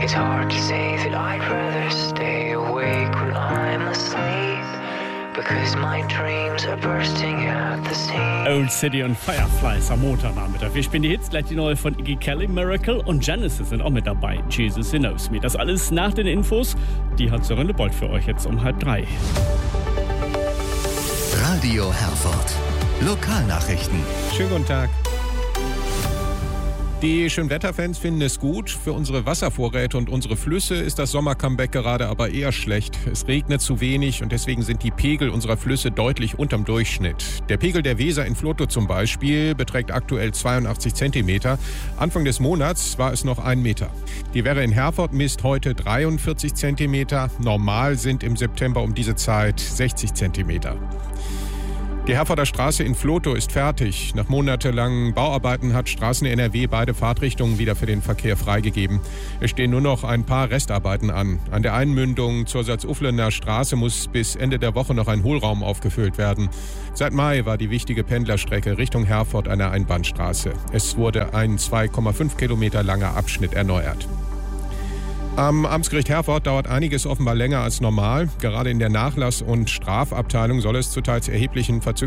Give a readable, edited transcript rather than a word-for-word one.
It's hard to say that I'd rather stay awake when I'm asleep, because my dreams are bursting at the seams. Old City und Fireflies am Montagnachmittag. Wir spielen die Hits, gleich die neue von Iggy Kelly, Miracle, und Genesis sind auch mit dabei. Jesus, He Knows Me. Das alles nach den Infos. Die hat Sören Lebold für euch jetzt um 2:30. Radio Herford. Lokalnachrichten. Schönen guten Tag. Die Schönwetterfans finden es gut. Für unsere Wasservorräte und unsere Flüsse ist das Sommer-Comeback gerade aber eher schlecht. Es regnet zu wenig und deswegen sind die Pegel unserer Flüsse deutlich unterm Durchschnitt. Der Pegel der Weser in Vlotho zum Beispiel beträgt aktuell 82 Zentimeter. Anfang des Monats war es noch 1 Meter. Die Werre in Herford misst heute 43 Zentimeter. Normal sind im September um diese Zeit 60 Zentimeter. Die Herforder Straße in Vlotho ist fertig. Nach monatelangen Bauarbeiten hat Straßen NRW beide Fahrtrichtungen wieder für den Verkehr freigegeben. Es stehen nur noch ein paar Restarbeiten an. An der Einmündung zur Salzuflener Straße muss bis Ende der Woche noch ein Hohlraum aufgefüllt werden. Seit Mai war die wichtige Pendlerstrecke Richtung Herford eine Einbahnstraße. Es wurde ein 2,5 Kilometer langer Abschnitt erneuert. Am Amtsgericht Herford dauert einiges offenbar länger als normal. Gerade in der Nachlass- und Strafabteilung soll es zu teils erheblichen Verzögerungen